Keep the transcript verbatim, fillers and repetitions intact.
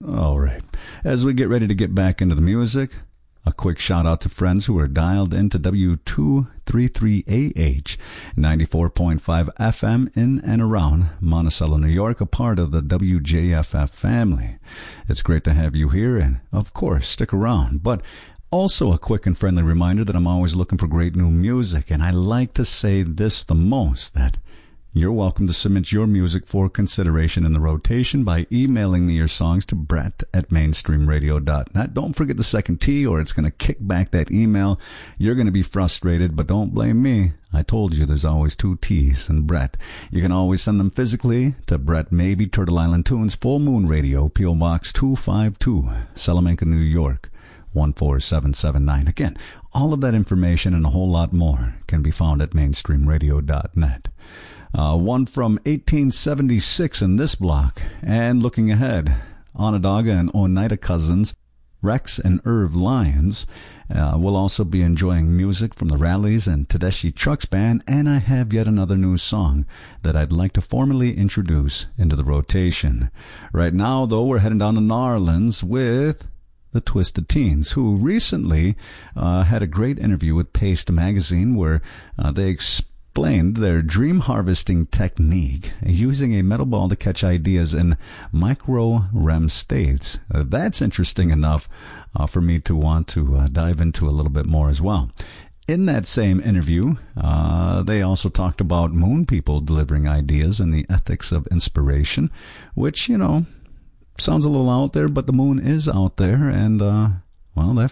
All right. As we get ready to get back into the music, a quick shout out to friends who are dialed into W two thirty-three A H, ninety-four point five F M in and around Monticello, New York, a part of the W J F F family. It's great to have you here, and of course, stick around. But also a quick and friendly reminder that I'm always looking for great new music, and I like to say this the most, that you're welcome to submit your music for consideration in the rotation by emailing me your songs to Brett at mainstream radio dot net. Don't forget the second T, or it's going to kick back that email. You're going to be frustrated, but don't blame me. I told you there's always two T's in Brett. You can always send them physically to Brett Maybe, Turtle Island Tunes, Full Moon Radio, P O. Box two fifty-two, Salamanca, New York, one four seven seven nine. Again, all of that information and a whole lot more can be found at mainstream radio dot net. Uh, one from eighteen seventy-six in this block. And looking ahead, Onondaga and Oneida cousins, Rex and Irv Lyons, uh, will also be enjoying music from the Rallies and Tedeschi Trucks Band. And I have yet another new song that I'd like to formally introduce into the rotation. Right now, though, we're heading down to New Orleans with the Twisted Teens, who recently uh, had a great interview with Paste Magazine where uh, they explained explained their dream harvesting technique using a metal ball to catch ideas in micro R E M states. Uh, that's interesting enough uh, for me to want to uh, dive into a little bit more as well. In that same interview, uh, they also talked about moon people delivering ideas and the ethics of inspiration, which, you know, sounds a little out there, but the moon is out there, and, uh, well, that